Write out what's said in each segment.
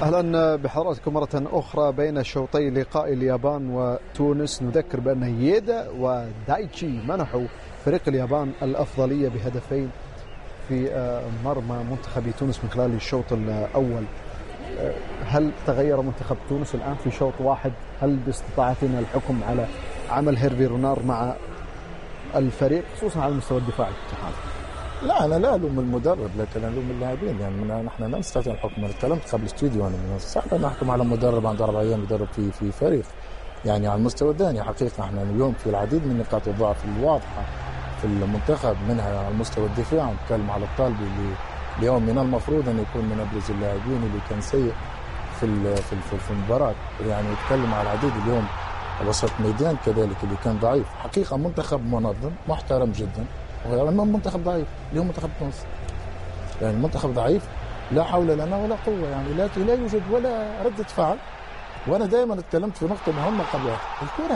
أهلا بحضراتكم مرة أخرى بين شوطي لقاء اليابان وتونس. نذكر بأن ييدا ودايتشي منحوا فريق اليابان الأفضلية بهدفين في مرمى منتخب تونس من خلال الشوط الأول. هل تغير منتخب تونس الآن في شوط واحد؟ هل باستطاعتنا الحكم على عمل هيرفي رونار مع الفريق خصوصا على المستوى الدفاعي؟ لا أنا لا ألوم المدرب لكن ألوم اللاعبين، يعني نحن لا نستطيع الحكم. أنا تكلمت قبل الاستوديو أنا من صعب أن نحكم على مدرب عنده 4 أيام يدرب في فريق. يعني على المستوى الثاني حقيقة احنا اليوم في العديد من نقاط الضعف الواضحة في المنتخب، منها على المستوى الدفاعي. نتكلم على الطالبي اللي اليوم من المفروض أن يكون من أبرز اللاعبين اللي كان سيء في المباراة. يعني نتكلم على العديد اليوم وسط ميدان كذلك اللي كان ضعيف. حقيقة منتخب منظم محترم جدا، وأمام منتخب ضعيف اليوم منتخب تونس. يعني منتخب ضعيف لا حول لنا ولا قوة، يعني لا يوجد ولا ردة فعل. وأنا دائما اتكلمت في نقطة مهمة قبلها، الكرة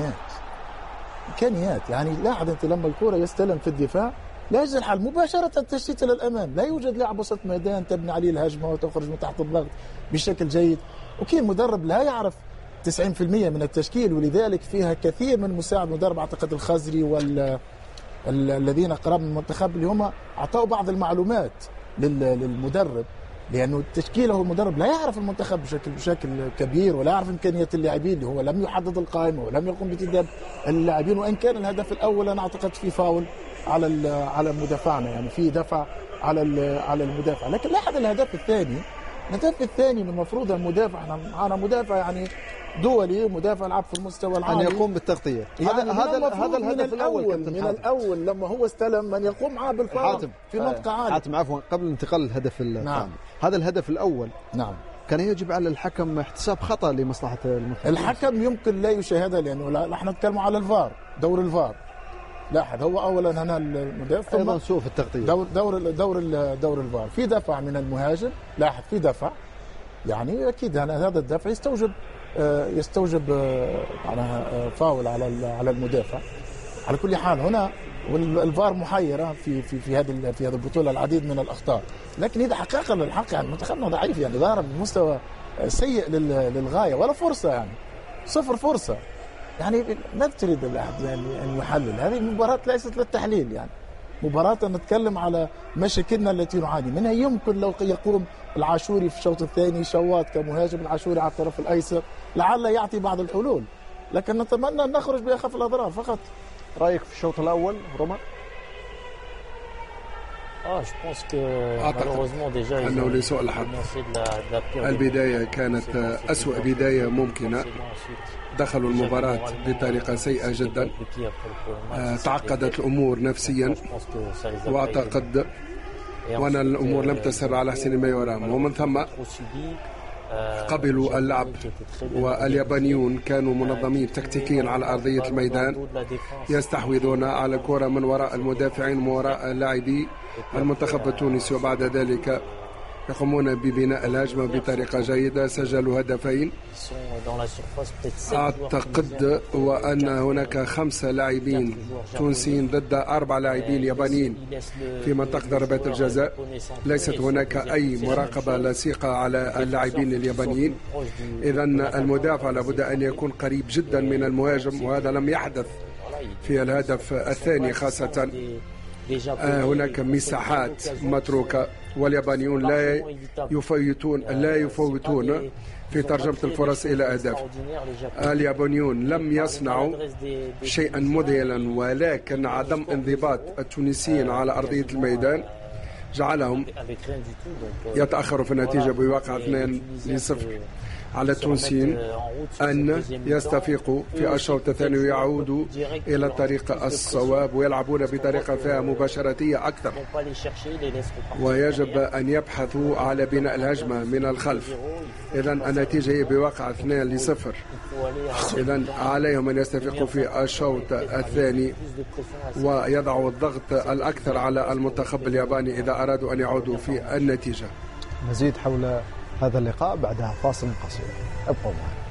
إمكانيات. يعني لاحظ أنت لما الكرة يستلم في الدفاع لا يوجد حل مباشرة تشتيت إلى الأمام، لا يوجد لاعب وسط ميدان تبني عليه الهجمة وتخرج من تحت الضغط بشكل جيد. وكي المدرب لا يعرف 90% من التشكيل، ولذلك فيها كثير من مساعد مدرب، أعتقد الخزري الذين قراب من المنتخب اللي هم أعطوا بعض المعلومات للمدرب، لأنه تشكيله المدرب لا يعرف المنتخب بشكل كبير ولا يعرف إمكانيات اللاعبين، اللي هو لم يحدد القائمة ولم يقوم بانتداب اللاعبين. وإن كان الهدف الأول أنا أعتقد في فاول على مدافعنا، يعني في دفع على المدافع. لكن لاحظ الهدف الثاني من المفروض المدافع، احنا معنا مدافع يعني دولي، مدافع لعب في المستوى العالي، أن يقوم بالتغطية. يعني هذا الهدف من الأول لما هو استلم من يقوم معه بالفاول في منطقة عالية. حاتم عفوا، قبل انتقال الهدف نعم. هذا الهدف الأول نعم كان يجب على الحكم احتساب خطأ لمصلحة المنتخب. الحكم يمكن لا يشاهدها، لأنه احنا نتكلم على الفار، دور الفار. لاحظ هو اولا هنا المدافع ايضا سوء في التغطيه. دور الفار في دفع من المهاجم. لاحظ في دفع، يعني اكيد هذا الدفع يستوجب معناها فاول على المدافع. على كل حال هنا والفار محيره في هذه البطوله العديد من الاخطاء، لكن اذا حقيقه للحق يعني منتخبنا ضعيف، يعني ظهر بمستوى سيء للغايه، ولا فرصه، يعني 0 فرصه. يعني ما تريد الأحد يعني أن يحلل هذه المباراة، ليست للتحليل. يعني مباراة نتكلم على مشاكلنا التي نعاني منها. يمكن لو يقوم العاشوري في الشوط الثاني، شواط كمهاجم، العاشوري على الطرف الأيسر، لعل يعطي بعض الحلول، لكن نتمنى أن نخرج بأخف الأضرار فقط. رأيك في الشوط الأول روما؟ أعتقد أنه لسوء الحظ البداية كانت أسوأ بداية ممكنة. دخلوا المباراة بطريقة سيئة جدا، تعقدت الأمور نفسيا، وأعتقد وأن الأمور لم تسر على حسن ما يرام، ومن ثم قبلوا اللعب. واليابانيون كانوا منظمين تكتيكيا على أرضية الميدان، يستحوذون على الكرة من وراء المدافعين ومن وراء لاعبي المنتخب التونسي، وبعد ذلك يقومون ببناء الهجمة بطريقة جيدة. سجلوا هدفين أعتقد، وأن هناك 5 لاعبين تونسيين ضد 4 لاعبين يابانيين في منطقة ضربات الجزاء. ليست هناك أي مراقبة لصيقة على اللاعبين اليابانيين. إذن المدافع لابد أن يكون قريب جدا من المهاجم، وهذا لم يحدث في الهدف الثاني. خاصة هناك مساحات متروكة، واليابانيون لا يفوتون في ترجمة الفرص إلى أهداف. اليابانيون لم يصنعوا شيئا مذهلا، ولكن عدم انضباط التونسيين على أرضية الميدان جعلهم يتأخروا في النتيجة بواقع 2-0 على التونسيين أن يستفيقوا في الشوط الثاني ويعودوا إلى الطريق الصواب ويلعبون بطريقة فيها مباشرتية أكثر، ويجب أن يبحثوا على بناء الهجمة من الخلف. إذن النتيجة هي بواقع 2-0. إذن عليهم أن يستفيقوا في الشوط الثاني ويضعوا الضغط الأكثر على المنتخب الياباني إذا أرادوا أن يعودوا في النتيجة. مزيد حول هذا اللقاء بعدها فاصل قصير، ابقوا معنا.